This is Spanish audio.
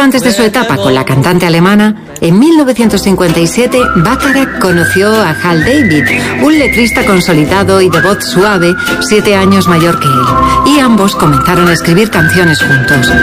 antes de su etapa con la cantante alemana, en 1957 Bacharach conoció a Hal David, un letrista consolidado y de voz suave, 7 años mayor que él, y ambos comenzaron a escribir canciones juntos.